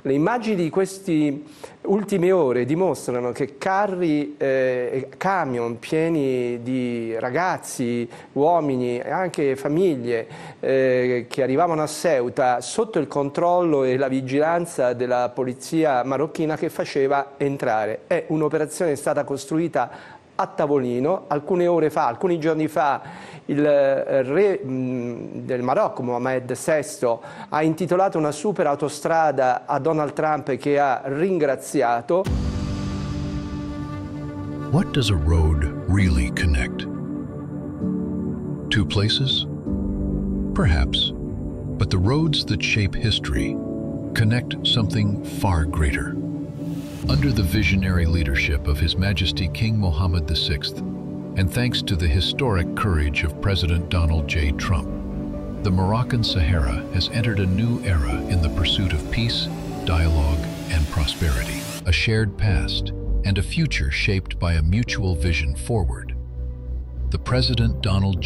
Le immagini di queste ultime ore dimostrano che carri e camion pieni di ragazzi, uomini e anche famiglie che arrivavano a Ceuta sotto il controllo e la vigilanza della polizia marocchina che faceva entrare. È un'operazione stata costruita a tavolino. Alcuni giorni fa, il re del Marocco, Mohammed VI, ha intitolato una super autostrada a Donald Trump che ha ringraziato. What does a road really connect? Two places? Perhaps. But the roads that shape history connect something far greater. Under the visionary leadership of His Majesty King Mohammed VI, and thanks to the historic courage of President Donald J. Trump, the Moroccan Sahara has entered a new era in the pursuit of peace, dialogue, and prosperity, a shared past, and a future shaped by a mutual vision forward. The President Donald